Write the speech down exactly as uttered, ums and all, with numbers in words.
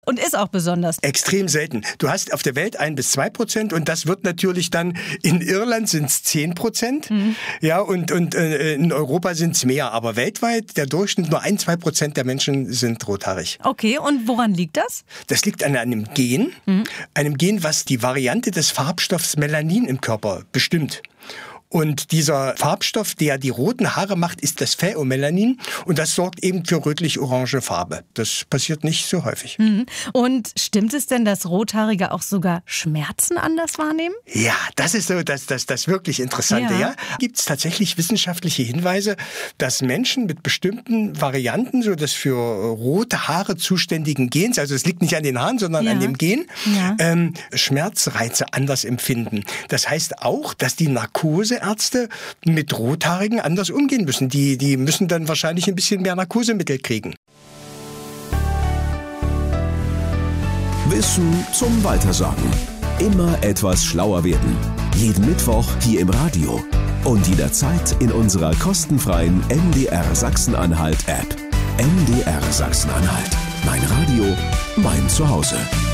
Und ist auch besonders. Extrem selten. Du hast auf der Welt ein bis zwei Prozent und das wird natürlich dann, in Irland sind es zehn Prozent. Mhm. Ja, und, und äh, in Europa sind es mehr. Aber weltweit, der Durchschnitt, nur ein, zwei Prozent der Menschen sind rothaarig. Okay, und woran liegt das? Das liegt an einem Gen. Mhm. Einem Gen, was die Variante des Farbstoffs Melanin im Körper bestimmt. Und dieser Farbstoff, der die roten Haare macht, ist das Pheomelanin. Und das sorgt eben für rötlich-orange Farbe. Das passiert nicht so häufig. Mhm. Und stimmt es denn, dass Rothaarige auch sogar Schmerzen anders wahrnehmen? Ja, das ist so das, das, das wirklich Interessante. Ja. Ja? Gibt es tatsächlich wissenschaftliche Hinweise, dass Menschen mit bestimmten Varianten, so des für rote Haare zuständigen Gens, also es liegt nicht an den Haaren, sondern ja. an dem Gen, ja. ähm, Schmerzreize anders empfinden. Das heißt auch, dass die Narkose Ärzte mit Rothaarigen anders umgehen müssen. Die, die müssen dann wahrscheinlich ein bisschen mehr Narkosemittel kriegen. Wissen zum Weitersagen. Immer etwas schlauer werden. Jeden Mittwoch hier im Radio. Und jederzeit in unserer kostenfreien M D R Sachsen-Anhalt App. M D R Sachsen-Anhalt. Mein Radio, mein Zuhause.